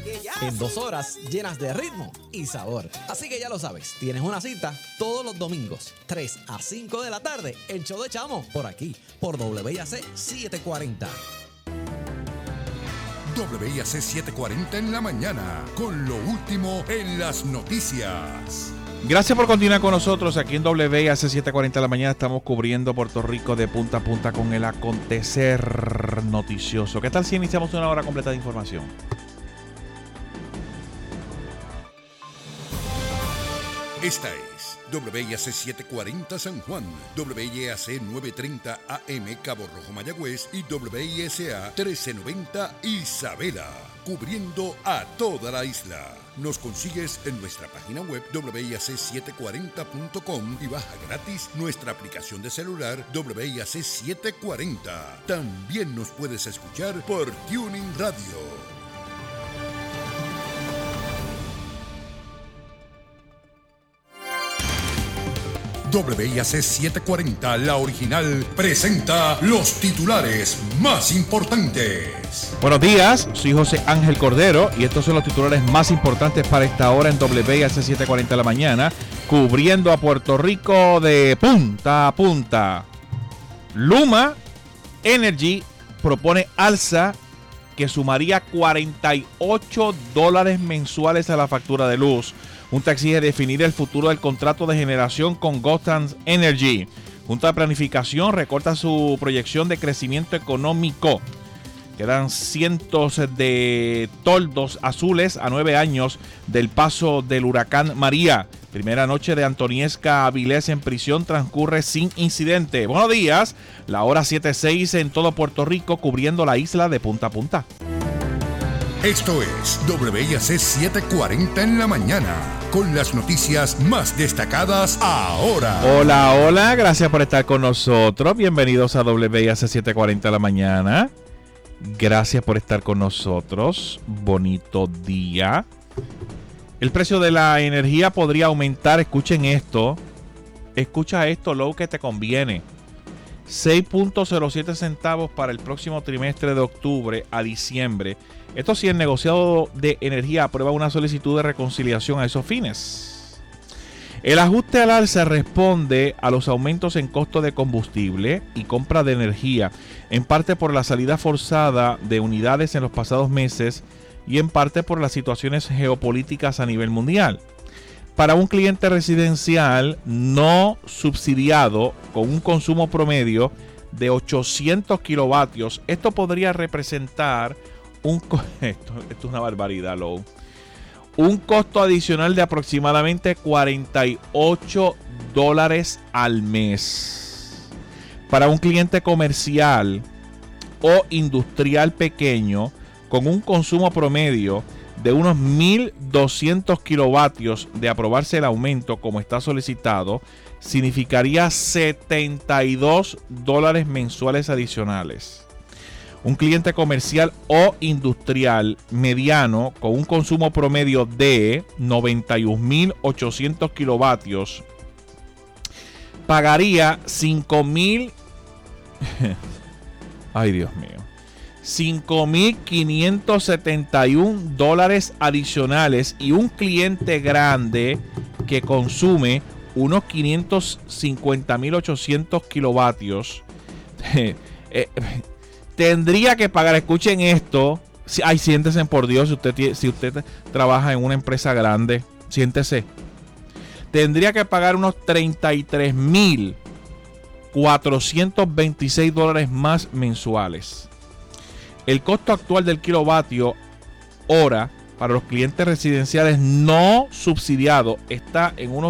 En 2 horas llenas de ritmo y sabor. Así que ya lo sabes, tienes una cita todos los domingos, 3 a 5 de la tarde, el show de Chamo, por aquí, por WIAC 740. WIAC 740 en la mañana, con lo último en las noticias. Gracias por continuar con nosotros aquí en WIAC 740 de la mañana. Estamos cubriendo Puerto Rico de punta a punta con el acontecer noticioso. ¿Qué tal si iniciamos una hora completa de información? Esta es WIAC 740 San Juan, WIAC 930 AM Cabo Rojo Mayagüez y WISA 1390 Isabela, cubriendo a toda la isla. Nos consigues en nuestra página web WIAC740.com y baja gratis nuestra aplicación de celular WIAC 740. También nos puedes escuchar por Tuning Radio. WIAC 740, la original, presenta los titulares más importantes. Buenos días, soy José Ángel Cordero y estos son los titulares más importantes para esta hora en WIAC 740 de la mañana, cubriendo a Puerto Rico de punta a punta. Luma Energy propone alza que sumaría $48 mensuales a la factura de luz. Junta exige definir el futuro del contrato de generación con Gulfstream Energy. Junta de Planificación recorta su proyección de crecimiento económico. Quedan cientos de toldos azules a 9 años del paso del huracán María. Primera noche de Antoniesca Avilés en prisión transcurre sin incidente. Buenos días, la hora 7:06 en todo Puerto Rico, cubriendo la isla de punta a punta. Esto es WIAC 740 en la mañana, con las noticias más destacadas ahora. Hola, hola, gracias por estar con nosotros. Bienvenidos a WIAC 740 en la mañana. Gracias por estar con nosotros. Bonito día. El precio de la energía podría aumentar. Escuchen esto. Escucha esto, lo que te conviene. 6.07 centavos para el próximo trimestre de octubre a diciembre. Esto si el negociado de energía aprueba una solicitud de reconciliación a esos fines. El ajuste al alza responde a los aumentos en costo de combustible y compra de energía, en parte por la salida forzada de unidades en los pasados meses y en parte por las situaciones geopolíticas a nivel mundial. Para un cliente residencial no subsidiado con un consumo promedio de 800 kilovatios, esto podría representar esto es una barbaridad, Lou. Un costo adicional de aproximadamente $48 al mes. Para un cliente comercial o industrial pequeño con un consumo promedio de unos 1.200 kilovatios de aprobarse el aumento como está solicitado, significaría $72 mensuales adicionales. Un cliente comercial o industrial mediano con un consumo promedio de 91.800 kilovatios pagaría 5.000 ay Dios mío, $5.571 adicionales, y un cliente grande que consume unos 550.800 kilovatios tendría que pagar, escuchen esto, ay, siéntese por Dios, si usted trabaja en una empresa grande, siéntese, tendría que pagar unos $33.426 más mensuales. El costo actual del kilovatio hora para los clientes residenciales no subsidiados está en unos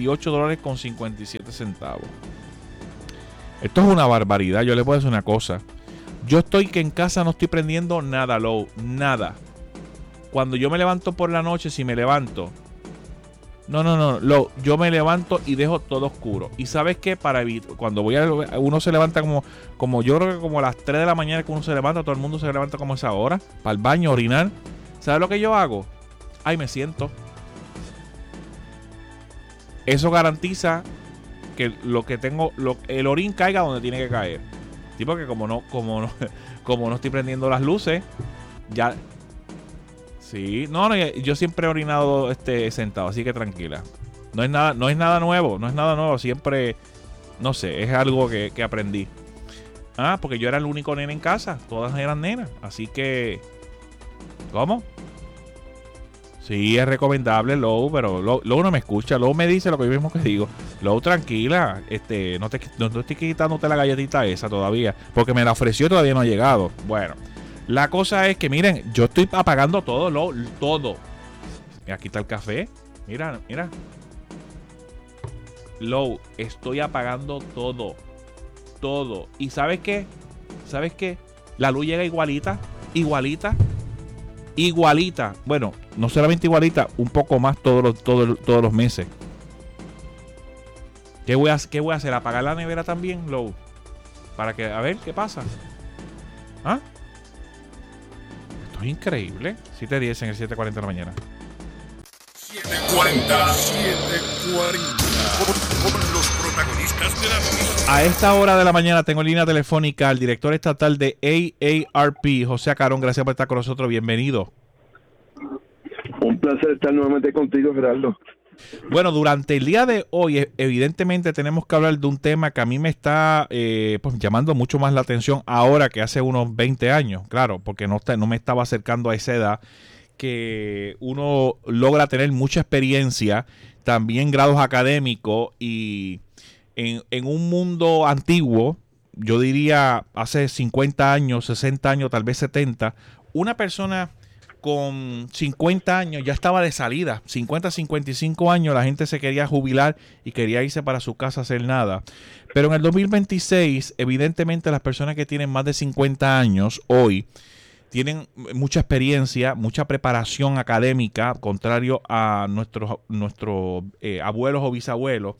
$28.57. Esto es una barbaridad. Yo les voy a decir una cosa. Yo estoy que en casa no estoy prendiendo nada, Low, nada. Cuando yo me levanto por la noche, si me levanto, Low, yo me levanto y dejo todo oscuro. Y ¿sabes qué? Cuando uno se levanta como yo creo que como a las 3 de la mañana que uno se levanta, todo el mundo se levanta como a esa hora, para el baño, orinar. ¿Sabes lo que yo hago? Ay, me siento. Eso garantiza que lo que tengo, el orín caiga donde tiene que caer. Sí, porque como no estoy prendiendo las luces, ya Sí, no, yo siempre he orinado sentado, así que tranquila. No es nada nuevo, siempre, no sé, es algo que aprendí. Porque yo era el único nene en casa, todas eran nenas, así que, ¿cómo? Sí, es recomendable, Lou, pero Lou no me escucha, Lou me dice lo que yo mismo que digo. Lou, tranquila, no estoy quitándote la galletita esa todavía, porque me la ofreció y todavía no ha llegado. Bueno, la cosa es que, miren, yo estoy apagando todo, Lou, todo. Aquí está el café, mira. Lou, estoy apagando todo. ¿Y sabes qué? La luz llega igualita. Bueno, no solamente igualita, un poco más todos los meses. ¿Qué voy a hacer? ¿Apagar la nevera también, Lou? Para que, a ver, ¿qué pasa? Esto es increíble. 7:10 en el 7:40 de la mañana. 7:40 con los protagonistas de la noticia. A esta hora de la mañana tengo en línea telefónica al director estatal de AARP, José Acarón. Gracias por estar con nosotros. Bienvenido. Un placer estar nuevamente contigo, Gerardo. Bueno, durante el día de hoy, evidentemente tenemos que hablar de un tema que a mí me está pues, llamando mucho más la atención ahora que hace unos 20 años. Claro, porque no me estaba acercando a esa edad que uno logra tener mucha experiencia, también grados académicos, y en un mundo antiguo, yo diría hace 50 años, 60 años, tal vez 70, una persona con 50 años ya estaba de salida. 50, 55 años, la gente se quería jubilar y quería irse para su casa a hacer nada. Pero en el 2026, evidentemente las personas que tienen más de 50 años hoy tienen mucha experiencia, mucha preparación académica, contrario a nuestros abuelos o bisabuelos.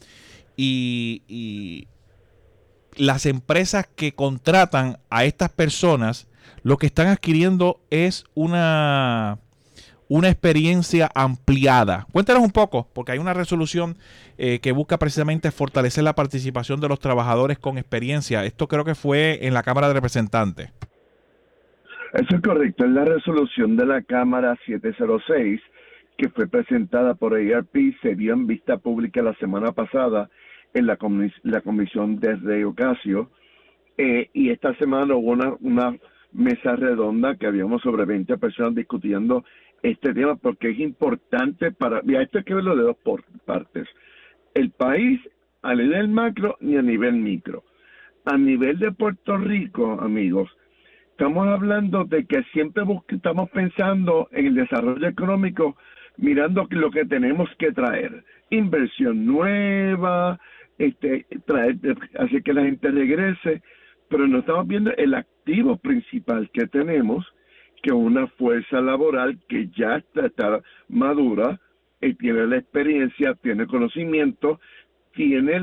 Y las empresas que contratan a estas personas, lo que están adquiriendo es una experiencia ampliada. Cuéntanos un poco, porque hay una resolución que busca precisamente fortalecer la participación de los trabajadores con experiencia. Esto creo que fue en la Cámara de Representantes. Eso es correcto. Es la resolución de la Cámara 706 que fue presentada por AARP, se vio en vista pública la semana pasada en la comisión de Rey Ocasio, y esta semana hubo una mesa redonda que habíamos sobre 20 personas discutiendo este tema porque es importante mira, esto hay que verlo de dos partes. El país a nivel macro ni a nivel micro. A nivel de Puerto Rico, amigos, estamos hablando de que siempre estamos pensando en el desarrollo económico, mirando lo que tenemos que traer. Inversión nueva, traer, hacer que la gente regrese, pero no estamos viendo el activo principal que tenemos, que es una fuerza laboral que ya está madura, tiene la experiencia, tiene conocimiento, tiene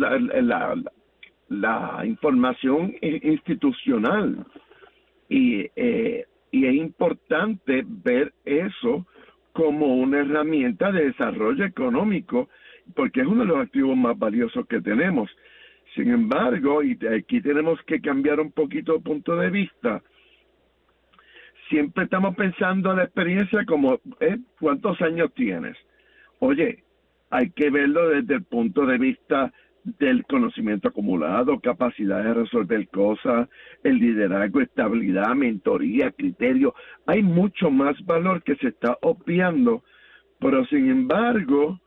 la información institucional. Y es importante ver eso como una herramienta de desarrollo económico, porque es uno de los activos más valiosos que tenemos. Sin embargo, y aquí tenemos que cambiar un poquito de punto de vista, siempre estamos pensando en la experiencia como, ¿cuántos años tienes? Oye, hay que verlo desde el punto de vista del conocimiento acumulado, capacidad de resolver cosas, el liderazgo, estabilidad, mentoría, criterio. Hay mucho más valor que se está obviando, pero sin embargo,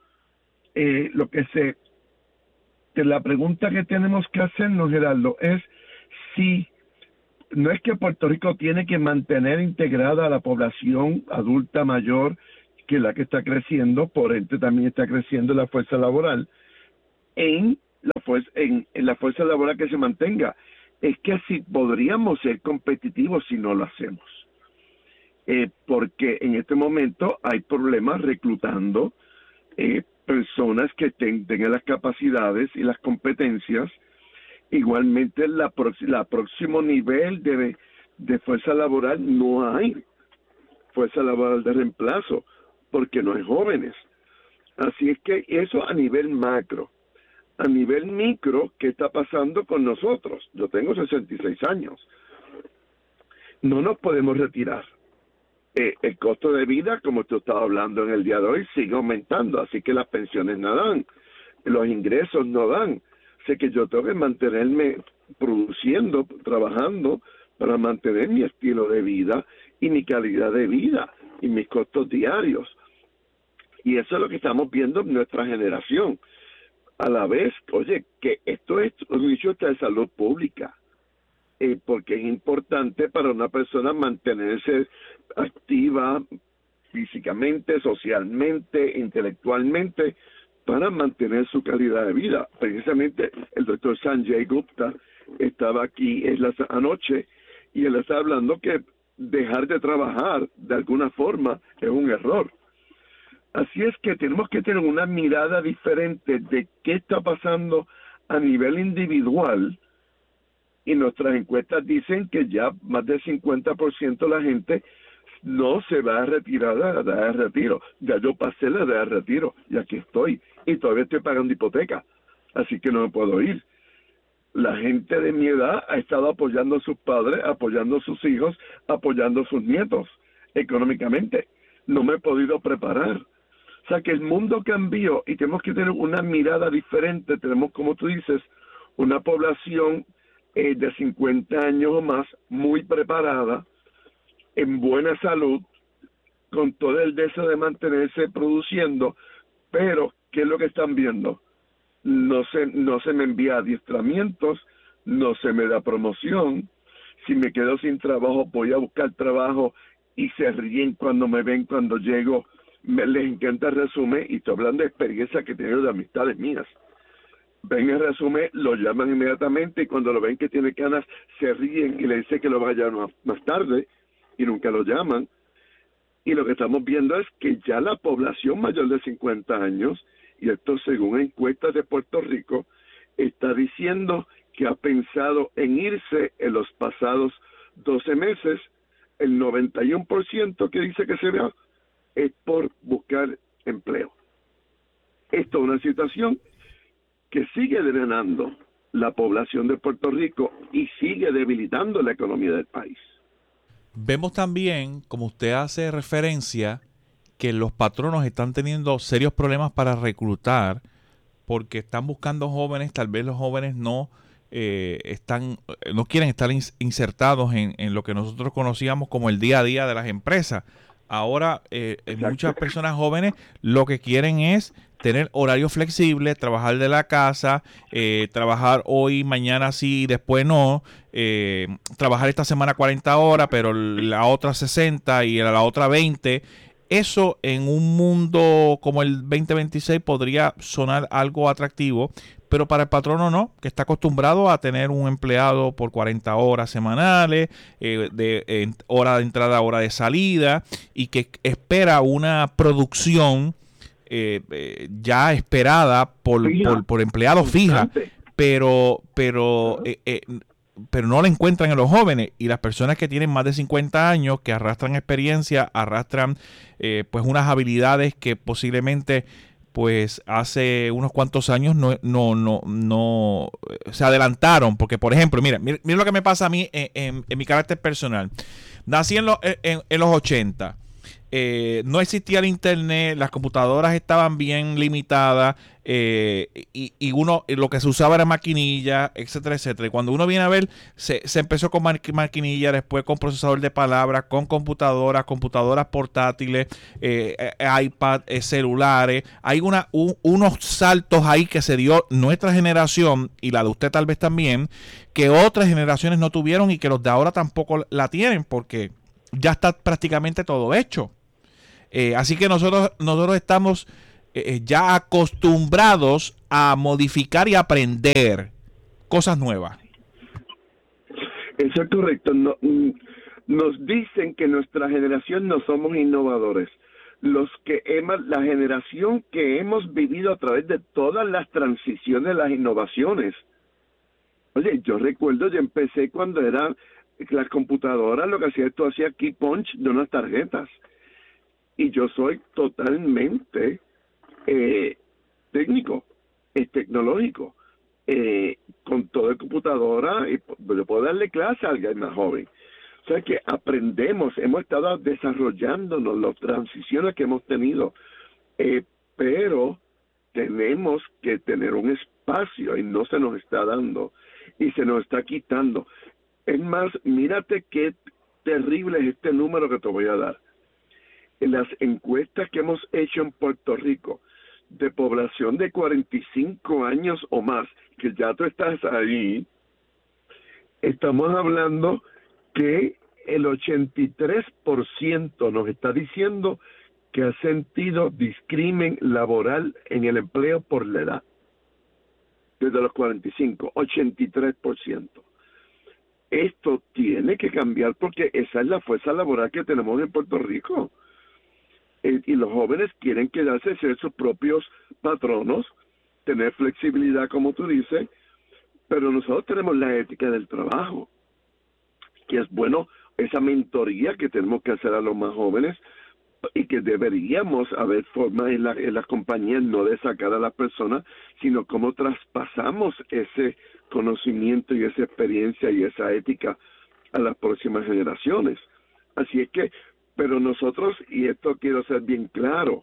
la pregunta que tenemos que hacernos, Gerardo, es si no es que Puerto Rico tiene que mantener integrada a la población adulta mayor, que es la que está creciendo, por ende también está creciendo la fuerza laboral, en la fuerza laboral que se mantenga. Es que si podríamos ser competitivos si no lo hacemos. Porque en este momento hay problemas reclutando personas que tengan las capacidades y las competencias. Igualmente, la próximo nivel de fuerza laboral no hay fuerza laboral de reemplazo, porque no hay jóvenes. Así es que eso a nivel macro. A nivel micro, ¿qué está pasando con nosotros? Yo tengo 66 años. No nos podemos retirar. El costo de vida, como tú estabas hablando en el día de hoy, sigue aumentando, así que las pensiones no dan, los ingresos no dan. Así que yo tengo que mantenerme produciendo, trabajando para mantener mi estilo de vida y mi calidad de vida y mis costos diarios. Y eso es lo que estamos viendo en nuestra generación. A la vez, oye, que esto es un issue de salud pública, porque es importante para una persona mantenerse activa físicamente, socialmente, intelectualmente, para mantener su calidad de vida. Precisamente el doctor Sanjay Gupta estaba aquí anoche y él está hablando que dejar de trabajar de alguna forma es un error. Así es que tenemos que tener una mirada diferente de qué está pasando a nivel individual, y nuestras encuestas dicen que ya más del 50% de la gente no se va a retirar de la edad de retiro. Ya yo pasé la edad de retiro y aquí estoy, y todavía estoy pagando hipoteca, así que no me puedo ir. La gente de mi edad ha estado apoyando a sus padres, apoyando a sus hijos, apoyando a sus nietos económicamente. No me he podido preparar. O sea que el mundo cambió y tenemos que tener una mirada diferente. Tenemos, como tú dices, una población de 50 años o más muy preparada, en buena salud, con todo el deseo de mantenerse produciendo, pero ¿qué es lo que están viendo? No se me envía adiestramientos, no se me da promoción. Si me quedo sin trabajo, voy a buscar trabajo y se ríen cuando me ven cuando llego. Les encanta el resumen, y estoy hablando de experiencia que he tenido de amistades mías. Ven el resumen, lo llaman inmediatamente, y cuando lo ven que tiene ganas, se ríen y le dicen que lo va a llamar más tarde, y nunca lo llaman. Y lo que estamos viendo es que ya la población mayor de 50 años, y esto según encuestas de Puerto Rico, está diciendo que ha pensado en irse en los pasados 12 meses. El 91% que dice que se va es por buscar empleo. Esto es una situación que sigue drenando la población de Puerto Rico y sigue debilitando la economía del país. Vemos también, como usted hace referencia, que los patronos están teniendo serios problemas para reclutar porque están buscando jóvenes. Tal vez los jóvenes no quieren estar insertados en lo que nosotros conocíamos como el día a día de las empresas. Ahora muchas personas jóvenes lo que quieren es tener horario flexible, trabajar de la casa, trabajar hoy, mañana sí y después no, trabajar esta semana 40 horas, pero la otra 60 y la otra 20. Eso en un mundo como el 2026 podría sonar algo atractivo, pero para el patrono no, que está acostumbrado a tener un empleado por 40 horas semanales, hora de entrada, hora de salida, y que espera una producción ya esperada por empleados fija, pero no la encuentran en los jóvenes, y las personas que tienen más de 50 años, que arrastran experiencia, arrastran pues unas habilidades que posiblemente pues hace unos cuantos años no se adelantaron, porque por ejemplo, mira lo que me pasa a mí en mi carácter personal. Nací en los 80. No existía el internet, las computadoras estaban bien limitadas, y uno lo que se usaba era maquinilla, etcétera, etcétera. Y cuando uno viene a ver, se empezó con maquinilla, después con procesador de palabras, con computadoras portátiles, iPad, celulares. Hay unos saltos ahí que se dio nuestra generación, y la de usted tal vez también, que otras generaciones no tuvieron y que los de ahora tampoco la tienen, porque ya está prácticamente todo hecho. Así que nosotros estamos ya acostumbrados a modificar y aprender cosas nuevas. Eso es correcto. Nos dicen que nuestra generación no somos innovadores. La generación que hemos vivido a través de todas las transiciones, las innovaciones. Oye, yo recuerdo, yo empecé cuando eran las computadoras, lo que hacía esto, hacía key punch de unas tarjetas. Y yo soy totalmente técnico, tecnológico, con toda computadora, y yo puedo darle clase a alguien más joven. O sea que aprendemos, hemos estado desarrollándonos las transiciones que hemos tenido, pero tenemos que tener un espacio y no se nos está dando y se nos está quitando. Es más, mírate qué terrible es este número que te voy a dar. En las encuestas que hemos hecho en Puerto Rico de población de 45 años o más, que ya tú estás ahí, estamos hablando que el 83% nos está diciendo que ha sentido discrimen laboral en el empleo por la edad. Desde los 45, 83%. Esto tiene que cambiar porque esa es la fuerza laboral que tenemos en Puerto Rico. Y los jóvenes quieren quedarse, ser sus propios patronos, tener flexibilidad, como tú dices, pero nosotros tenemos la ética del trabajo, que es bueno, esa mentoría que tenemos que hacer a los más jóvenes y que deberíamos haber formas en las compañías no de sacar a las personas, sino cómo traspasamos ese conocimiento y esa experiencia y esa ética a las próximas generaciones. Así es que, pero nosotros, y esto quiero ser bien claro,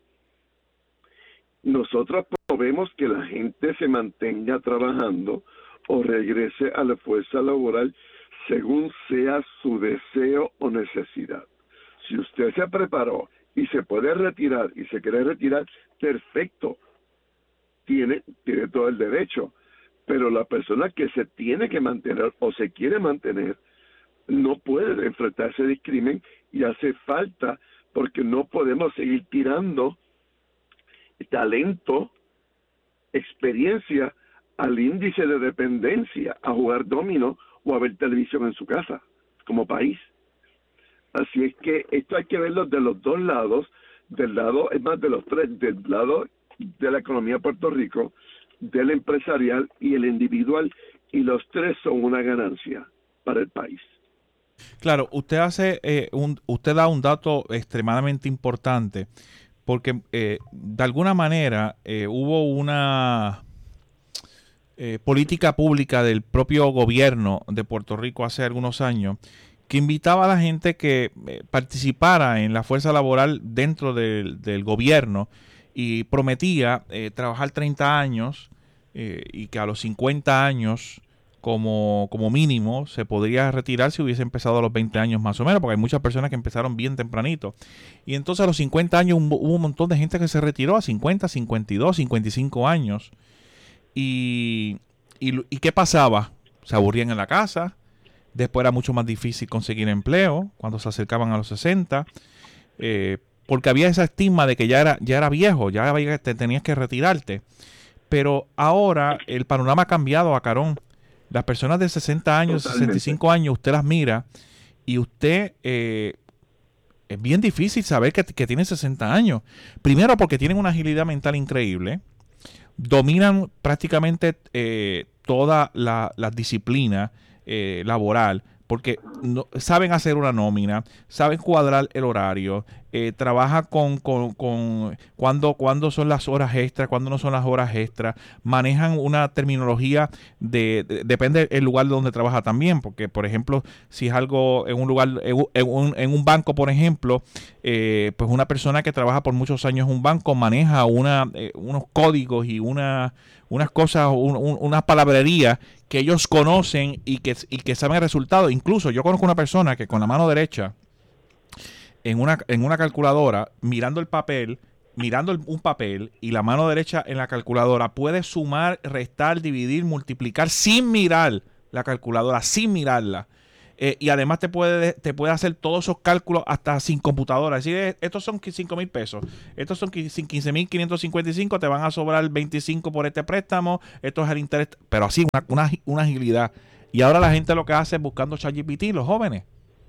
nosotros promovemos que la gente se mantenga trabajando o regrese a la fuerza laboral según sea su deseo o necesidad. Si usted se preparó y se puede retirar y se quiere retirar, perfecto, tiene todo el derecho, pero la persona que se tiene que mantener o se quiere mantener no puede enfrentarse a discrimen y hace falta, porque no podemos seguir tirando talento, experiencia al índice de dependencia, a jugar dominó o a ver televisión en su casa, como país. Así es que esto hay que verlo de los dos lados, del lado, es más de los tres, del lado de la economía de Puerto Rico, del empresarial y el individual, y los tres son una ganancia para el país. Claro, usted usted da un dato extremadamente importante, porque de alguna manera hubo una política pública del propio gobierno de Puerto Rico hace algunos años que invitaba a la gente que participara en la fuerza laboral dentro del gobierno y prometía trabajar 30 años y que a los 50 años como mínimo se podría retirar si hubiese empezado a los 20 años más o menos, porque hay muchas personas que empezaron bien tempranito. Y entonces a los 50 años hubo un montón de gente que se retiró a 50, 52, 55 años. ¿Y qué pasaba? Se aburrían en la casa. Después era mucho más difícil conseguir empleo cuando se acercaban a los 60, porque había esa estigma de que ya era viejo, te tenías que retirarte. Pero ahora el panorama ha cambiado, Acarón. Las personas de 60 años, totalmente. 65 años, usted las mira y usted es bien difícil saber que tiene 60 años. Primero porque tienen una agilidad mental increíble, dominan prácticamente toda la disciplina laboral, porque saben hacer una nómina, saben cuadrar el horario, trabaja con cuándo son las horas extras, cuándo no son las horas extras, manejan una terminología depende del lugar donde trabaja también, porque por ejemplo, si es algo en un lugar, en un banco, por ejemplo, pues una persona que trabaja por muchos años en un banco maneja unos códigos y unas cosas, unas palabrerías que ellos conocen y que saben el resultado. Incluso yo conozco una persona que con la mano derecha en una calculadora, mirando un papel y la mano derecha en la calculadora, puede sumar, restar, dividir, multiplicar sin mirar la calculadora, sin mirarla. Y además te puede hacer todos esos cálculos hasta sin computadora. Es decir, estos son 5,000 pesos, estos son 15,555, te van a sobrar 25 por este préstamo, esto es el interés, pero así, una agilidad. Y ahora la gente lo que hace es buscando ChatGPT, los jóvenes.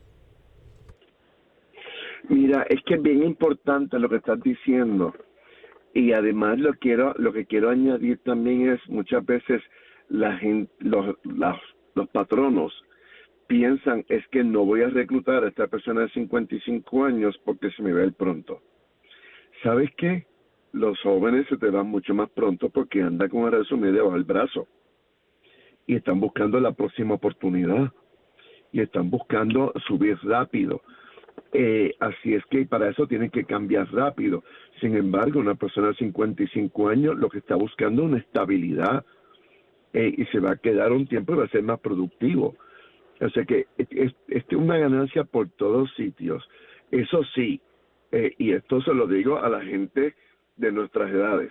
Mira, es que es bien importante lo que estás diciendo. Y además lo que quiero añadir también es muchas veces la gente, los patronos piensan es que no voy a reclutar a esta persona de 55 años porque se me va a ir pronto. ¿Sabes qué? Los jóvenes se te van mucho más pronto porque andan con el resumen debajo del brazo y están buscando la próxima oportunidad. y están buscando subir rápido. Así es que para eso tienen que cambiar rápido. Sin embargo, una persona de 55 años lo que está buscando es una estabilidad, y se va a quedar un tiempo y va a ser más productivo. O sea que es una ganancia por todos sitios. Eso sí, y esto se lo digo a la gente de nuestras edades,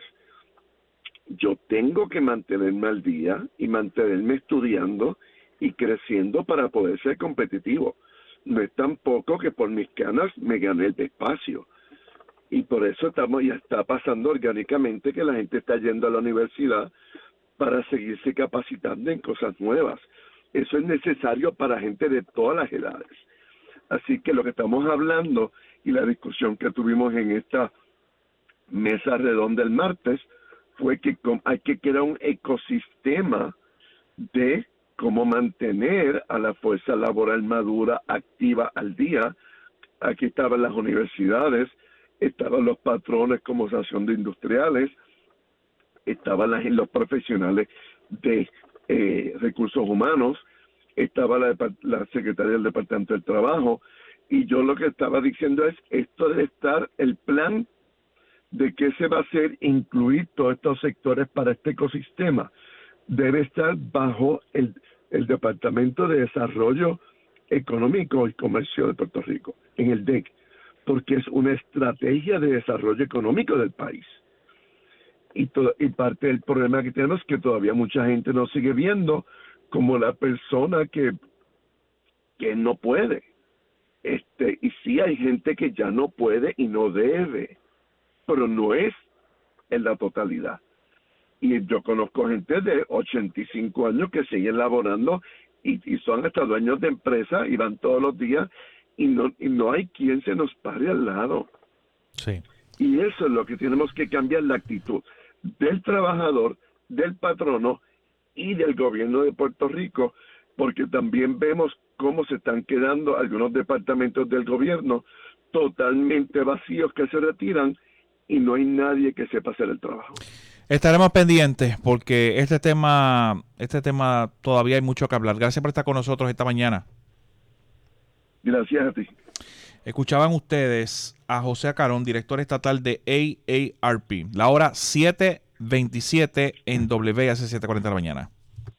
yo tengo que mantenerme al día y mantenerme estudiando y creciendo para poder ser competitivo. No es tampoco que por mis ganas me gané el espacio. Y por eso ya está pasando orgánicamente que la gente está yendo a la universidad para seguirse capacitando en cosas nuevas. Eso es necesario para gente de todas las edades. Así que lo que estamos hablando y la discusión que tuvimos en esta mesa redonda el martes fue que hay que crear un ecosistema de cómo mantener a la fuerza laboral madura, activa al día. Aquí estaban las universidades, estaban los patrones como asociación de industriales, estaban los profesionales de recursos humanos, estaba la secretaria del Departamento del Trabajo, y yo lo que estaba diciendo es, esto debe estar el plan de qué se va a hacer, incluir todos estos sectores para este ecosistema. Debe estar bajo el Departamento de Desarrollo Económico y Comercio de Puerto Rico, en el DEC, porque es una estrategia de desarrollo económico del país. Y parte del problema que tenemos es que todavía mucha gente nos sigue viendo como la persona que no puede. Y sí hay gente que ya no puede y no debe, pero no es en la totalidad. Y yo conozco gente de 85 años que siguen laborando y son hasta dueños de empresas y van todos los días y no hay quien se nos pare al lado. Sí. Y eso es lo que tenemos que cambiar, la actitud del trabajador, del patrono y del gobierno de Puerto Rico, porque también vemos cómo se están quedando algunos departamentos del gobierno totalmente vacíos que se retiran y no hay nadie que sepa hacer el trabajo. Estaremos pendientes porque este tema todavía hay mucho que hablar. Gracias por estar con nosotros esta mañana. Gracias a ti. Escuchaban ustedes a José Acarón, director estatal de AARP. La hora 7:27 en WIAC 7:40 de la mañana.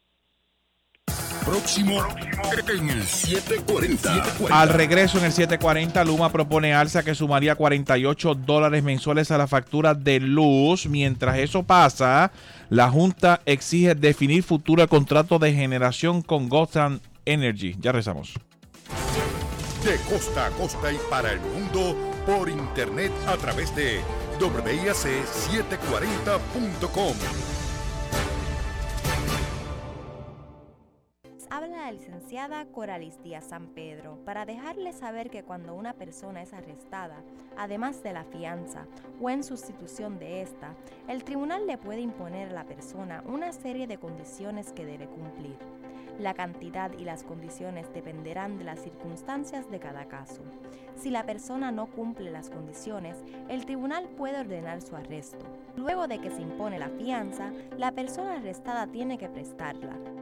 Próximo en el 740. Al regreso en el 740, Luma propone alza que sumaría $48 mensuales a la factura de luz. Mientras eso pasa, la Junta exige definir futuro contrato de generación con Gotham Energy. Ya rezamos. De costa a costa y para el mundo por internet a través de WIAC740.com. Habla la licenciada Coralis Díaz San Pedro para dejarles saber que cuando una persona es arrestada, además de la fianza o en sustitución de esta, el tribunal le puede imponer a la persona una serie de condiciones que debe cumplir. La cantidad y las condiciones dependerán de las circunstancias de cada caso. Si la persona no cumple las condiciones, el tribunal puede ordenar su arresto. Luego de que se impone la fianza, la persona arrestada tiene que prestarla.